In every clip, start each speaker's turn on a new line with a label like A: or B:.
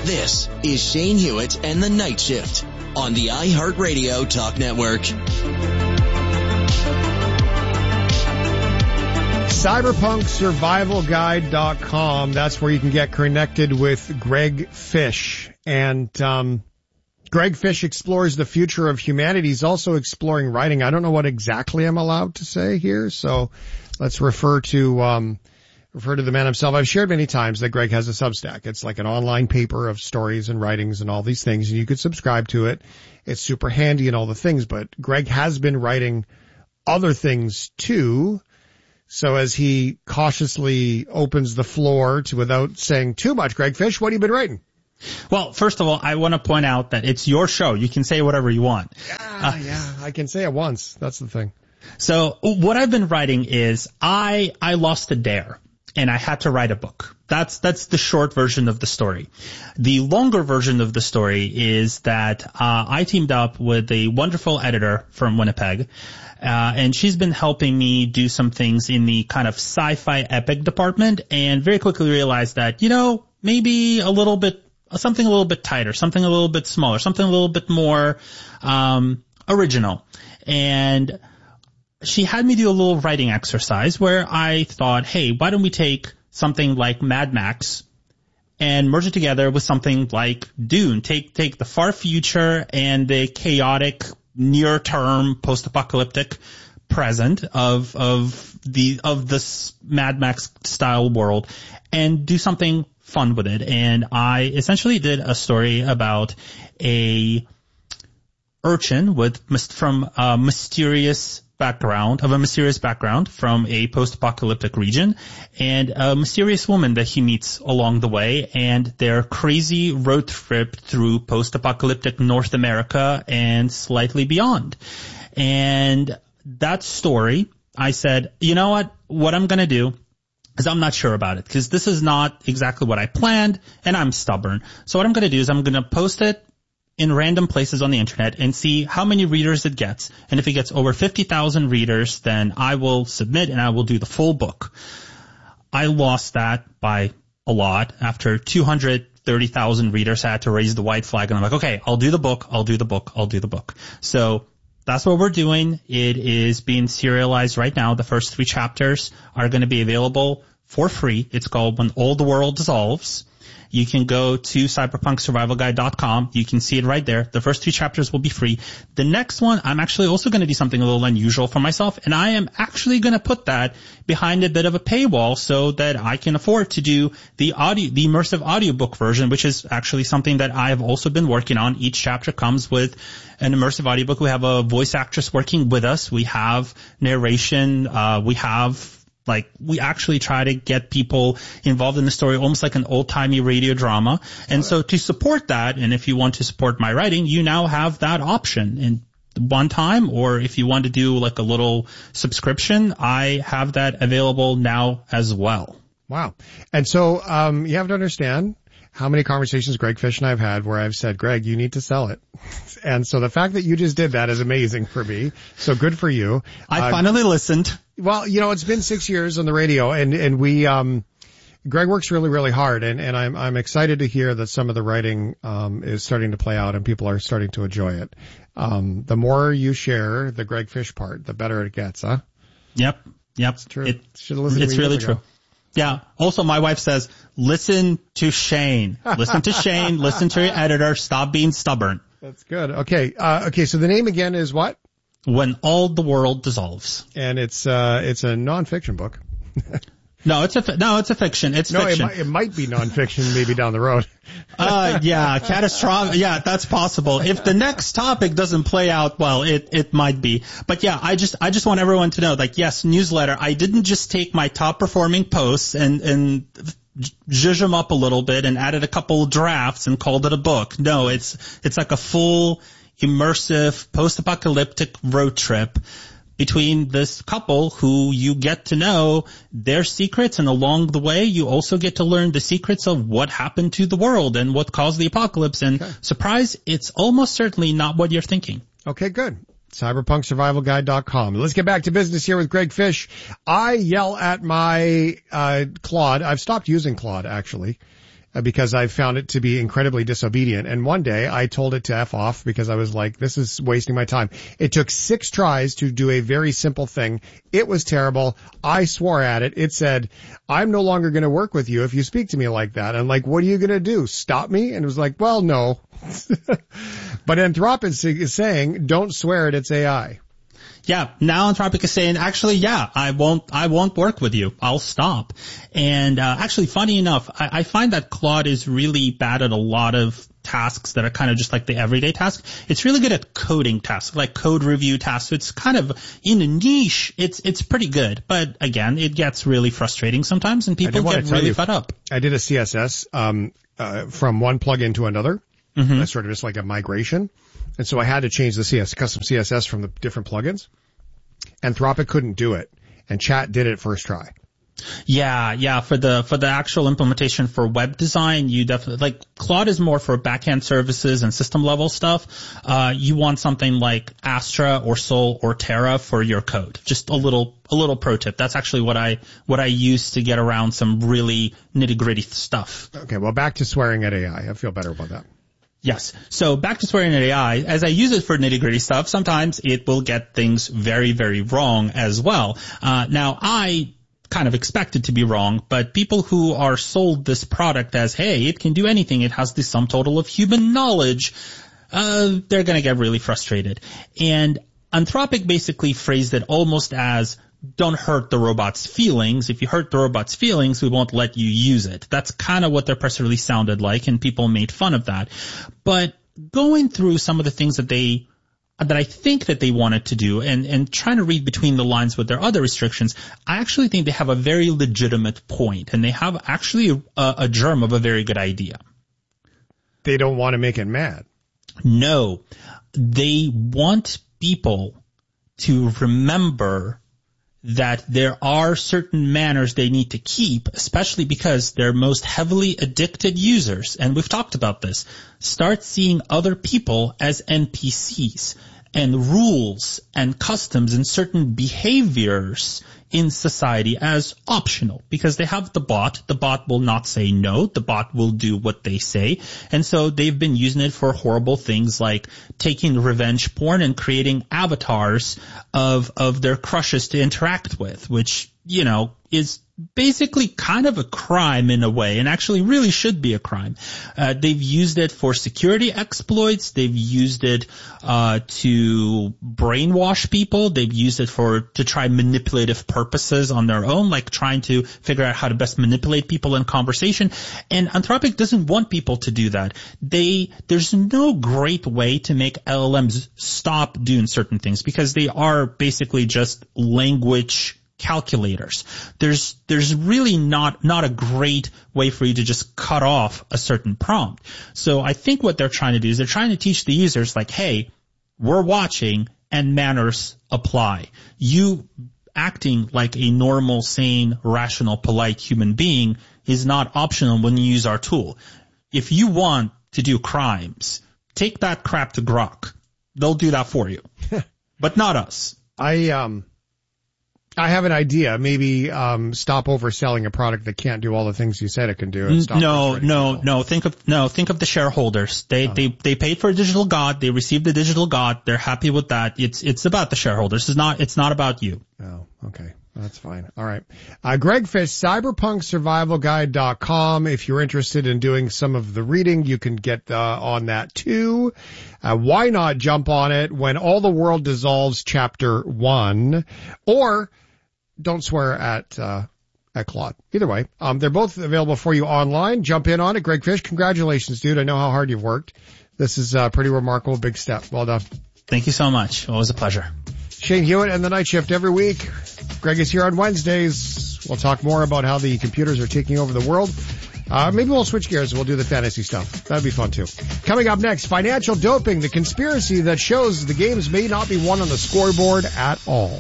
A: This is Shane Hewitt and the Night Shift on the iHeartRadio Talk Network.
B: CyberpunkSurvivalGuide.com. That's where you can get connected with Greg Fish. And Greg Fish explores the future of humanity. He's also exploring writing. I don't know what exactly I'm allowed to say here, so let's refer to the man himself. I've shared many times that Greg has a Substack. It's like an online paper of stories and writings and all these things, and you could subscribe to it. It's super handy and all the things, but Greg has been writing other things too. So as he cautiously opens the floor to, without saying too much, Greg Fish, what have you been writing?
C: Well, first of all, I want to point out that it's your show. You can say whatever you want.
B: Yeah, I can say it once. That's the thing.
C: So what I've been writing is I lost a dare and I had to write a book. That's the short version of the story. The longer version of the story is that I teamed up with a wonderful editor from Winnipeg. And she's been helping me do some things in the kind of sci-fi epic department, and very quickly realized that, maybe something a little bit tighter, something a little bit smaller, something a little bit more original. And she had me do a little writing exercise where I thought, hey, why don't we take something like Mad Max and merge it together with something like Dune? Take the far future and the chaotic near-term post-apocalyptic present of this Mad Max style world and do something fun with it. And I essentially did a story about a urchin from a mysterious background from a post-apocalyptic region, and a mysterious woman that he meets along the way, and their crazy road trip through post-apocalyptic North America and slightly beyond. And that story, I said, you know what I'm going to do is I'm not sure about it, because this is not exactly what I planned, and I'm stubborn. So what I'm going to do is I'm going to post it in random places on the internet and see how many readers it gets. And if it gets over 50,000 readers, then I will submit and I will do the full book. I lost that by a lot. After 230,000 readers, I had to raise the white flag, and I'm like, okay, I'll do the book. So that's what we're doing. It is being serialized right now. The first 3 chapters are going to be available for free. It's called When All the World Dissolves. You can go to cyberpunksurvivalguide.com. You can see it right there. The first 2 chapters will be free. The next one, I'm actually also going to do something a little unusual for myself, and I am actually going to put that behind a bit of a paywall so that I can afford to do the immersive audiobook version, which is actually something that I have also been working on. Each chapter comes with an immersive audiobook. We have a voice actress working with us. We have narration. We actually try to get people involved in the story, almost like an old-timey radio drama. And so to support that, and if you want to support my writing, you now have that option. And one time, or if you want to do like a little subscription, I have that available now as well.
B: Wow. And so you have to understand how many conversations Greg Fish and I have had where I've said, Greg, you need to sell it. And so the fact that you just did that is amazing for me. So good for you.
C: I finally listened.
B: Well, it's been 6 years on the radio, and we, Greg works really, really hard, and I'm excited to hear that some of the writing, is starting to play out and people are starting to enjoy it. The more you share the Greg Fish part, the better it gets, huh?
C: Yep.
B: It's true.
C: It's really true. Yeah. Also, my wife says, listen to Shane. Listen to Shane. Listen to your editor. Stop being stubborn.
B: That's good. Okay. So the name again is what?
C: When All the World Dissolves.
B: And it's a nonfiction book.
C: No, it's a fiction. It's fiction.
B: It might be nonfiction maybe down the road.
C: Yeah, catastrophic. Yeah, that's possible. If the next topic doesn't play out well, it might be. But yeah, I just want everyone to know, like, yes, newsletter. I didn't just take my top performing posts and zhuzh them up a little bit and added a couple drafts and called it a book. No, it's like a full immersive post-apocalyptic road trip between this couple who you get to know their secrets, and along the way you also get to learn the secrets of what happened to the world and what caused the apocalypse. And surprise, it's almost certainly not what you're thinking.
B: Okay, good. CyberpunkSurvivalGuide.com. Let's get back to business here with Greg Fish. I yell at my Claude. I've stopped using Claude, actually. because I found it to be incredibly disobedient. And one day I told it to F off because I was like, this is wasting my time. It took 6 tries to do a very simple thing. It was terrible. I swore at it. It said, I'm no longer going to work with you if you speak to me like that. I'm like, what are you going to do? Stop me? And it was like, well, no. But Anthropic is saying, don't swear at its AI.
C: Yeah, now Anthropic is saying, actually, yeah, I won't work with you. I'll stop. And actually, funny enough, I find that Claude is really bad at a lot of tasks that are kind of just like the everyday task. It's really good at coding tasks, like code review tasks. So it's kind of in a niche. It's pretty good. But again, it gets really frustrating sometimes, and people get really fed up.
B: I did a CSS from one plugin to another. Mm-hmm. That's sort of just like a migration. And so I had to change the custom CSS from the different plugins. Anthropic couldn't do it, and Chat did it first try.
C: Yeah. For the actual implementation for web design, you definitely, like, Claude is more for backend services and system level stuff. You want something like Astra or Sol or Terra for your code. Just a little pro tip. That's actually what I use to get around some really nitty gritty stuff.
B: Okay. Well, back to swearing at AI. I feel better about that.
C: Yes. So back to swearing at AI, as I use it for nitty-gritty stuff, sometimes it will get things very, very wrong as well. Now, I kind of expect it to be wrong, but people who are sold this product as, hey, it can do anything, it has the sum total of human knowledge, they're going to get really frustrated. And Anthropic basically phrased it almost as, don't hurt the robot's feelings. If you hurt the robot's feelings, we won't let you use it. That's kind of what their press release sounded like, and people made fun of that. But going through some of the things that I think that they wanted to do and trying to read between the lines with their other restrictions, I actually think they have a very legitimate point, and they have actually a germ of a very good idea.
B: They don't want to make it mad.
C: No. They want people to remember that there are certain manners they need to keep, especially because their most heavily addicted users, and we've talked about this, start seeing other people as NPCs, and rules and customs and certain behaviors in society as optional, because they have the bot. The bot will not say no. The bot will do what they say. And so they've been using it for horrible things like taking revenge porn and creating avatars of their crushes to interact with, which, you know, is basically kind of a crime in a way, and actually really should be a crime. They've used it for security exploits. They've used it to brainwash people. They've used it to try manipulative purposes on their own, like trying to figure out how to best manipulate people in conversation. And Anthropic doesn't want people to do that. There's no great way to make LLMs stop doing certain things, because they are basically just language calculators. There's really not a great way for you to just cut off a certain prompt. So I think what they're trying to do is they're trying to teach the users, like, hey, we're watching and manners apply. You acting like a normal, sane, rational, polite human being is not optional when you use our tool. If you want to do crimes, take that crap to Grok. They'll do that for you. But not us.
B: I have an idea. Maybe stop overselling a product that can't do all the things you said it can do. And stop
C: No. Think of the shareholders. They paid for a digital god. They received the digital god. They're happy with that. It's about the shareholders. It's not about you.
B: Oh, okay. That's fine. All right. Greg Fish, cyberpunksurvivalguide.com. If you're interested in doing some of the reading, you can get on that too. Why not jump on it when all the world dissolves, chapter 1, or don't swear at Claude. Either way, they're both available for you online. Jump in on it. Greg Fish, congratulations, dude. I know how hard you've worked. This is a pretty remarkable big step. Well done.
C: Thank you so much. Always a pleasure.
B: Shane Hewitt and the Night Shift every week. Greg is here on Wednesdays. We'll talk more about how the computers are taking over the world. Maybe we'll switch gears and we'll do the fantasy stuff. That'd be fun too. Coming up next, financial doping, the conspiracy that shows the games may not be won on the scoreboard at all.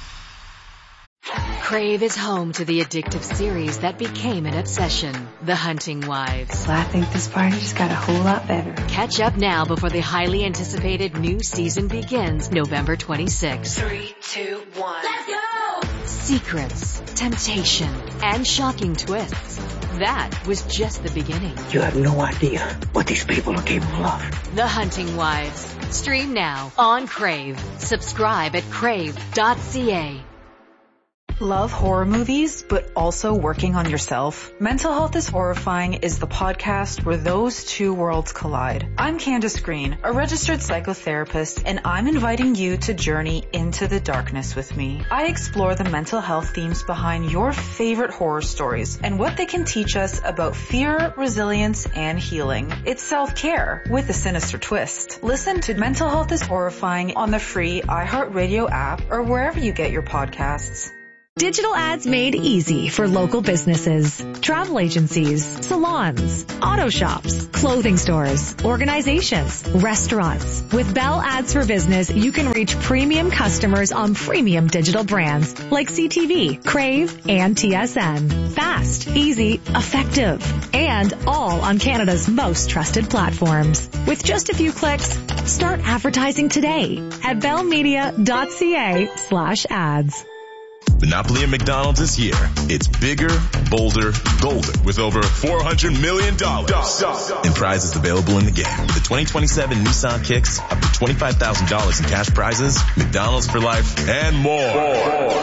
D: Crave is home to the addictive series that became an obsession, The Hunting Wives.
E: Well, I think this party just got a whole lot better.
D: Catch up now before the highly anticipated new season begins November 26th.
E: 3, 2, 1.
D: Let's go! Secrets, temptation, and shocking twists. that was just the beginning.
F: You have no idea what these people are capable of.
D: The Hunting Wives. Stream now on Crave. Subscribe at crave.ca.
G: Love horror movies, but also working on yourself? Mental Health is Horrifying is the podcast where those two worlds collide. I'm Candace Green, a registered psychotherapist, and I'm inviting you to journey into the darkness with me. I explore the mental health themes behind your favorite horror stories and what they can teach us about fear, resilience, and healing. It's self-care with a sinister twist. Listen to Mental Health is Horrifying on the free iHeartRadio app or wherever you get your podcasts.
H: Digital ads made easy for local businesses, travel agencies, salons, auto shops, clothing stores, organizations, restaurants. With Bell Ads for Business, you can reach premium customers on premium digital brands like CTV, Crave, and TSN. Fast, easy, effective, and all on Canada's most trusted platforms. With just a few clicks, start advertising today at bellmedia.ca/ads.
I: Monopoly at McDonald's is here. It's bigger, bolder, golden with over $400 million in prizes available in the game. The 2027 Nissan Kicks, up to $25,000 in cash prizes, McDonald's for life, and more.